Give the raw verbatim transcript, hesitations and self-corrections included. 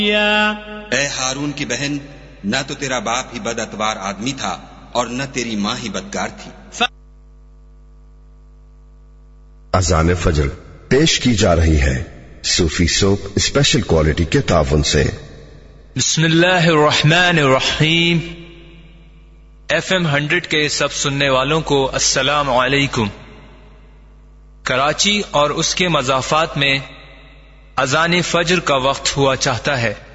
ए हारून की बहन, न तो तेरा बाप ही बदअतवार आदमी था और न तेरी माँ ही बदकार थी। अज़ान फजर पेश की जा रही है सूफी सोप स्पेशल क्वालिटी के ताउन से। बिस्मिल्लाहिर्रहमानिर्रहीम। एफ एम हंड्रेड के सब सुनने वालों को अस्सलाम वालेकुम। कराची और उसके मज़ाफ़ात में अज़ान फजर का वक्त हुआ चाहता है।